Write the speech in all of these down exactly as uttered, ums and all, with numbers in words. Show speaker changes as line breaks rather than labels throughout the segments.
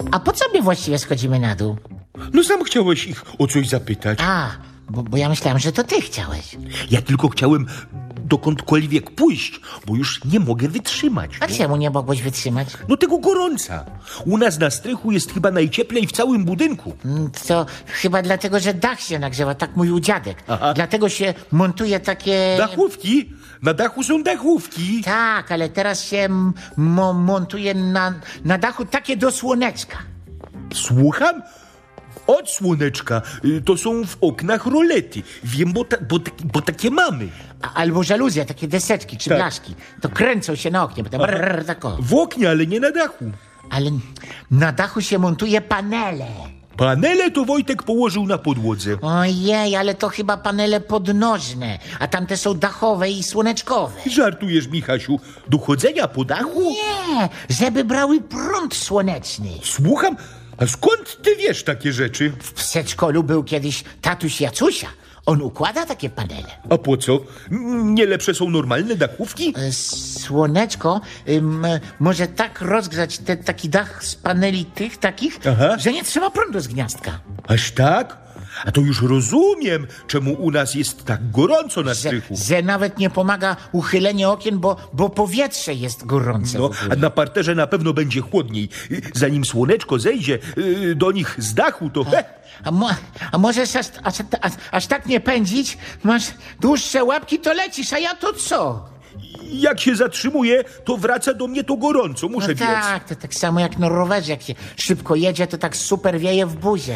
A po co my właściwie schodzimy na dół?
No sam chciałeś ich o coś zapytać.
A, bo, bo ja myślałem, że to ty chciałeś.
Ja tylko chciałem dokądkolwiek pójść, bo już nie mogę wytrzymać.
A
No,
czemu nie mogłeś wytrzymać?
no tego gorąca. U nas na strychu jest chyba najcieplej w całym budynku.
Mm, To chyba dlatego, że dach się nagrzewa, tak mówił dziadek.
Aha.
Dlatego się montuje takie...
Dachówki? Na dachu są dachówki.
Tak, ale teraz się m- mo- montuje na, na dachu takie do słoneczka.
Słucham? Od słoneczka. Y, To są w oknach rolety. Wiem, bo, ta, bo, tak- bo takie mamy.
A, albo żaluzje, takie deseczki czy
Tak.
blaszki. To kręcą się na oknie, potem brrr, tak o.
W oknie, ale nie na dachu.
Ale na dachu się montuje panele.
Panele to Wojtek położył na podłodze.
Ojej, ale to chyba panele podnożne, a tamte są dachowe i słoneczkowe.
Żartujesz, Michasiu? Do chodzenia po dachu?
Nie, żeby brały prąd słoneczny.
Słucham? A skąd ty wiesz takie rzeczy?
W przedszkolu był kiedyś tatuś Jacusia. On układa takie panele.
A po co? M, Nie lepsze są normalne dachówki?
E, Słoneczko ym, może tak rozgrzać te, taki dach z paneli tych takich,
Aha.
że nie trzeba prądu z gniazdka.
Aż tak? A to już rozumiem, czemu u nas jest tak gorąco na
Że,
strychu.
że nawet nie pomaga uchylenie okien, bo, bo powietrze jest gorące.
No,
w
a
ogóle.
na parterze na pewno będzie chłodniej. Y, Zanim słoneczko zejdzie y, do nich z dachu, to... He,
A, mo, a możesz aż, aż, aż, aż tak nie pędzić? Masz dłuższe łapki, to lecisz, a ja to co?
jak się zatrzymuje, to wraca do mnie to gorąco. Muszę
No
biec.
tak, to tak samo jak na rowerze, jak się szybko jedzie, to tak super wieje w buzie.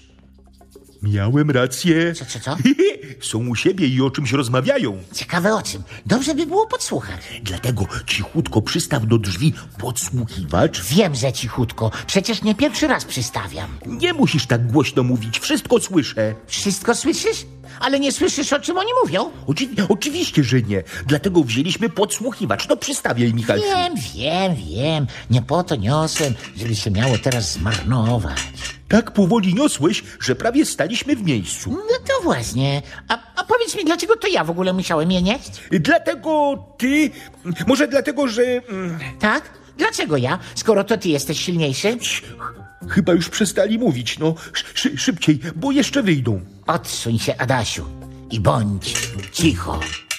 Miałem rację.
Co, co, co?
Są u siebie i o czymś rozmawiają.
Ciekawe o czym. Dobrze by było podsłuchać.
Dlatego cichutko przystaw do drzwi podsłuchiwacz.
Wiem, że cichutko. Przecież nie pierwszy raz przystawiam.
Nie musisz tak głośno mówić, wszystko słyszę.
Wszystko słyszysz? Ale nie słyszysz, o czym oni mówią?
Oczy oczywiście, że nie. Dlatego wzięliśmy podsłuchiwacz. No przystawiaj, Michasiu.
Wiem, wiem, wiem. Nie po to niosłem, żeby się miało teraz zmarnować.
Tak powoli niosłeś, że prawie staliśmy w miejscu.
No to właśnie. A, a powiedz mi, dlaczego to ja w ogóle musiałem je nieść?
Dlatego ty... Może dlatego, że... mm,
Tak? Dlaczego ja, skoro to ty jesteś silniejszy?
Chyba już przestali mówić. No, szy szybciej, bo jeszcze wyjdą.
Odsuń się, Adasiu, i bądź cicho.